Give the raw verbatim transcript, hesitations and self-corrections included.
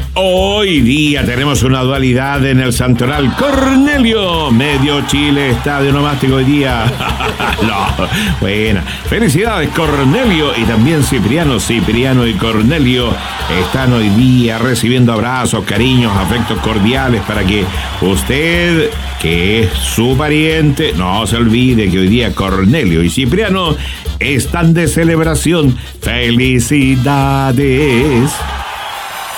Hoy día tenemos una dualidad en el Santoral Cornelio. Medio Chile está de onomástico hoy día. No, buena. Felicidades, Cornelio y también Cipriano. Cipriano y Cornelio están hoy día recibiendo abrazos, cariños, afectos cordiales para que usted, que es su pariente, no se olvide que hoy día Cornelio y Cipriano están de celebración. ¡Felicidades!